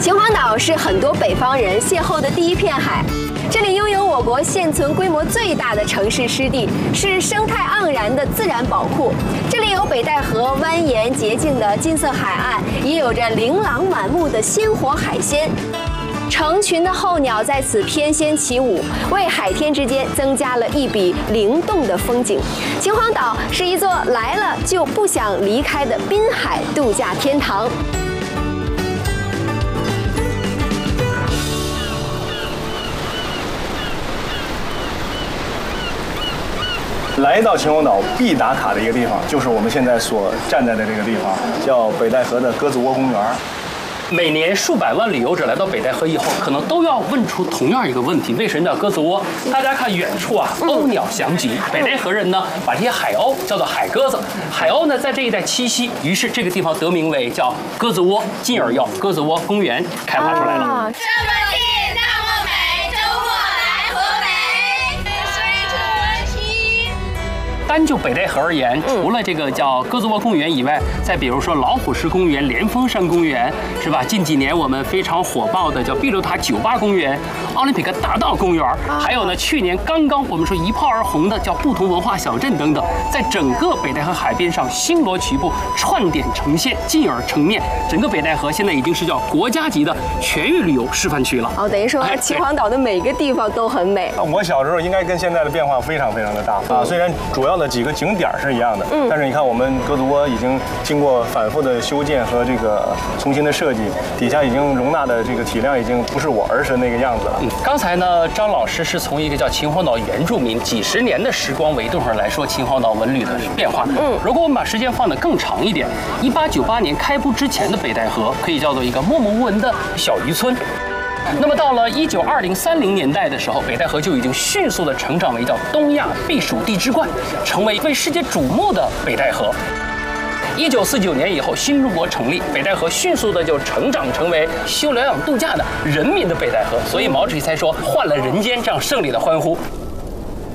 秦皇岛是很多北方人邂逅的第一片海，这里拥有我国现存规模最大的城市湿地，是生态盎然的自然宝库。这里有北戴河蜿蜒洁净的金色海岸，也有着琳琅满目的鲜活海鲜。成群的候鸟在此翩跹起舞，为海天之间增加了一笔灵动的风景。秦皇岛是一座来了就不想离开的滨海度假天堂。 来到秦皇岛必打卡的一个地方，就是我们现在所站在的这个地方，叫北戴河的鸽子窝公园。 每年数百万旅游者来到北戴河以后，可能都要问出同样一个问题：为什么叫鸽子窝？大家看远处啊，鸥鸟翔集。北戴河人呢，把这些海鸥叫做海鸽子。海鸥呢，在这一带栖息，于是这个地方得名为叫鸽子窝，进而要鸽子窝公园开发出来了。单就北戴河而言，除了这个叫鸽子窝公园以外，再比如说老虎石公园、莲峰山公园，是吧？近几年我们非常火爆的叫碧流塔酒吧公园、奥林匹克大道公园，还有呢，去年刚刚我们说一炮而红的叫不同文化小镇等等，在整个北戴河海边上星罗棋布，串点成线，进而成面。整个北戴河现在已经是叫国家级的全域旅游示范区了。 哦，等于说秦皇岛的每个地方都很美。 我小时候应该跟现在的变化非常非常的大啊，虽然主要的几个景点是一样的，但是你看我们鸽子窝已经经过反复的修建和这个重新的设计，底下已经容纳的这个体量已经不是我儿时那个样子了。 刚才呢，张老师是从一个叫秦皇岛原住民几十年的时光维度上来说秦皇岛文旅的变化。如果我们把时间放得更长一点，1898年开埠之前的北戴河可以叫做一个默默无闻的小渔村。那么到了1920、30年代的时候，北戴河就已经迅速的成长为叫东亚避暑地之冠，成为为世界瞩目的北戴河。1949年以后，新中国成立，北戴河迅速的就成长成为休疗养度假的人民的北戴河，所以毛主席才说换了人间这样胜利的欢呼。